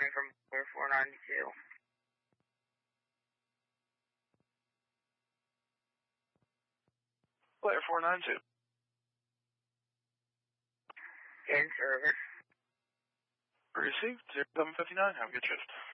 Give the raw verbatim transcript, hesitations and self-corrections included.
calling from four ninety-two. Player four nine two. In service. Received zero seven five nine. Have a good shift.